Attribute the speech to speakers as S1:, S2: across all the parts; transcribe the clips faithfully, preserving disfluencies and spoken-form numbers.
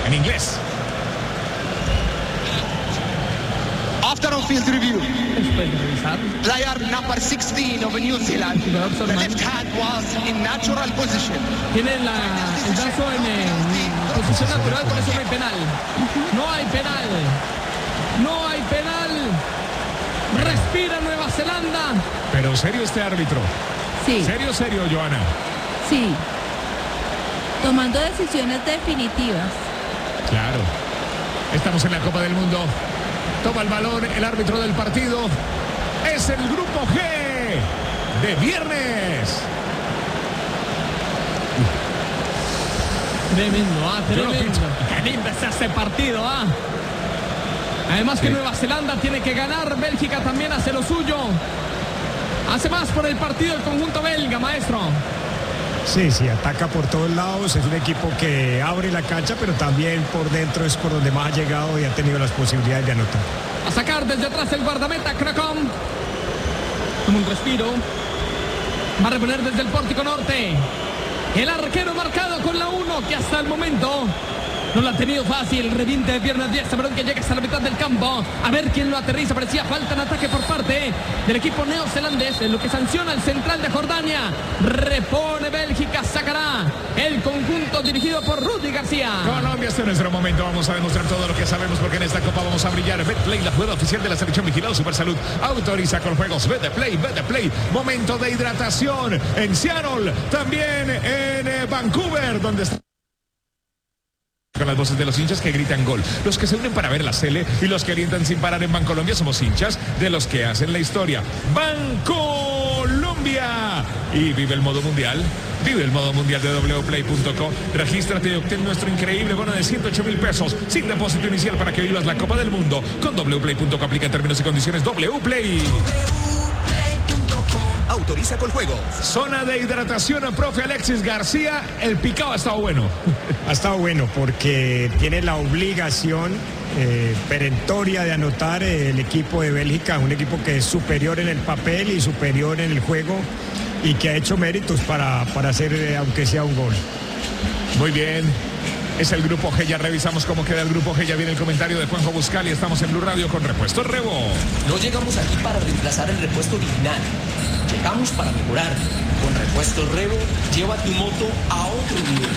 S1: en inglés.
S2: After on-field review, player number sixteen of New Zealand, the left hand was in natural position.
S3: Tiene la, el brazo en, en posición natural, por eso no hay penal. No hay penal. No hay penal. Respira Nueva Zelanda.
S1: Pero serio este árbitro.
S4: Sí.
S1: Serio, serio, Joana.
S4: Sí. Tomando decisiones definitivas.
S1: Claro. Estamos en la Copa del Mundo. Toma el balón el árbitro del partido. Es el grupo G de viernes.
S3: Tremendo, ah, tremendo.
S1: No
S3: Qué lindo es este partido, ah. Además que sí. Nueva Zelanda tiene que ganar. Bélgica también hace lo suyo. Hace más por el partido el conjunto belga, maestro.
S5: Sí, sí, ataca por todos lados, es un equipo que abre la cancha, pero también por dentro es por donde más ha llegado y ha tenido las posibilidades de anotar.
S3: A sacar desde atrás el guardameta, Cracón. Toma un respiro. Va a reponer desde el pórtico norte. El arquero marcado con la uno, que hasta el momento no lo ha tenido fácil. Reviente de piernas diestra, balón que llega hasta la mitad del campo. A ver quién lo aterriza. Parecía falta en ataque por parte del equipo neozelandés, en lo que sanciona el central de Jordania. Repone Bélgica, sacará el conjunto dirigido por Rudy García.
S1: Colombia, este es nuestro momento. Vamos a demostrar todo lo que sabemos, porque en esta Copa vamos a brillar. Betplay, la jugada oficial de la selección vigilada Supersalud, autoriza con juegos. Betplay, Betplay. Momento de hidratación en Seattle, también en eh, Vancouver, donde está con las voces de los hinchas que gritan gol. Los que se unen para ver la Cele y los que alientan sin parar en Bancolombia somos hinchas de los que hacen la historia. Bancolombia. Y vive el modo mundial. Vive el modo mundial de w play punto com. Regístrate y obtén nuestro increíble bono de ciento ocho mil pesos sin depósito inicial para que vivas la Copa del Mundo. Con w play punto com aplica en términos y condiciones. Wplay.
S6: Autoriza con juegos.
S1: Zona de hidratación, profe Alexis García. El picado ha estado bueno.
S5: Ha estado bueno porque tiene la obligación eh, perentoria de anotar eh, el equipo de Bélgica, un equipo que es superior en el papel y superior en el juego y que ha hecho méritos para, para hacer, eh, aunque sea un gol.
S1: Muy bien. Es el grupo G, ya revisamos cómo queda el grupo G, ya viene el comentario de Juanjo Buscali, estamos en Blue Radio con Repuesto Rebo.
S6: No llegamos aquí para reemplazar el repuesto original, llegamos para mejorar. Con Repuesto Rebo, lleva tu moto a otro nivel.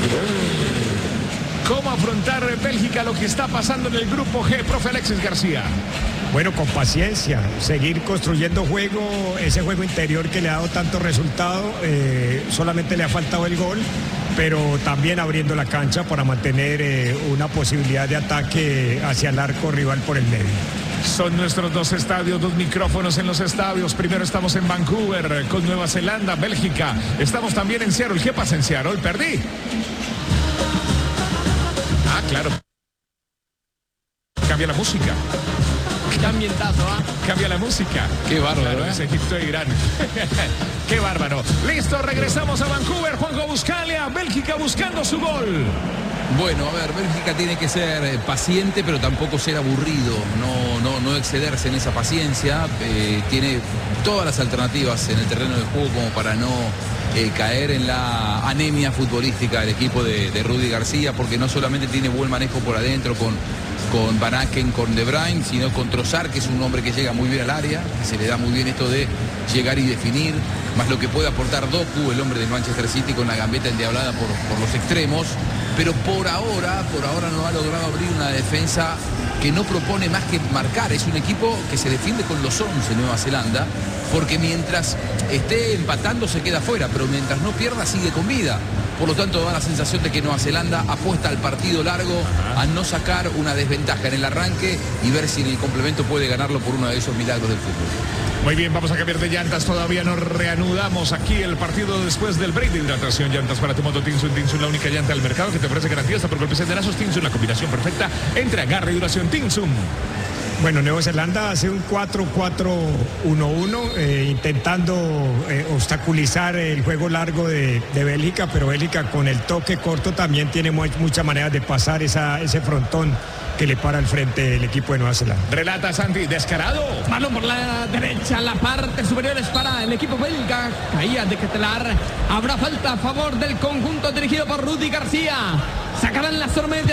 S1: ¿Cómo afrontar Bélgica lo que está pasando en el grupo G, profe Alexis García?
S5: Bueno, con paciencia, seguir construyendo juego, ese juego interior que le ha dado tanto resultado, eh, solamente le ha faltado el gol, pero también abriendo la cancha para mantener eh, una posibilidad de ataque hacia el arco rival por el medio.
S1: Son nuestros dos estadios, dos micrófonos en los estadios. Primero estamos en Vancouver con Nueva Zelanda, Bélgica. Estamos también en Seattle. ¿Qué pasa en Seattle? Perdí. Ah, claro. Cambia la música.
S3: Qué ambientazo, ¿ah?
S1: Cambia la música.
S7: Qué bárbaro,
S1: claro,
S7: ¿eh?
S1: Es Egipto e Irán. Qué bárbaro. Listo, regresamos a Vancouver. Juanjo Buscalia, Bélgica buscando su gol.
S7: Bueno, a ver, Bélgica tiene que ser paciente, pero tampoco ser aburrido, no, no, no excederse en esa paciencia. Eh, tiene todas las alternativas en el terreno de juego como para no eh, caer en la anemia futbolística del equipo de, de Rudy García, porque no solamente tiene buen manejo por adentro con, con Van Aken, con De Bruyne, sino con Trossard, que es un hombre que llega muy bien al área, que se le da muy bien esto de llegar y definir, más lo que puede aportar Doku, el hombre del Manchester City, con la gambeta endiablada por, por los extremos. Pero por ahora, por ahora no ha logrado abrir una defensa que no propone más que marcar. Es un equipo que se defiende con los once Nueva Zelanda, porque mientras esté empatando se queda fuera, pero mientras no pierda sigue con vida. Por lo tanto, da la sensación de que Nueva Zelanda apuesta al partido largo, a no sacar una desventaja en el arranque y ver si en el complemento puede ganarlo por uno de esos milagros del fútbol.
S1: Muy bien, vamos a cambiar de llantas. Todavía no reanudamos aquí el partido después del break de hidratación. Llantas para tu moto Tinsun. Tinsun, la única llanta del mercado que te ofrece garantía hasta por golpes enterazos. Tinsun, la combinación perfecta entre agarre y duración. Tinsun.
S5: Bueno, Nueva Zelanda hace un cuatro cuatro uno uno, eh, intentando eh, obstaculizar el juego largo de, de Bélgica, pero Bélgica con el toque corto también tiene muy, muchas maneras de pasar esa, ese frontón que le para al frente el equipo de Nueva Zelanda.
S1: Relata Santi, descarado.
S3: Balón por la derecha, la parte superior es para el equipo belga. Caía de Ketelar. Habrá falta a favor del conjunto dirigido por Rudy García. Sacarán las tormentas.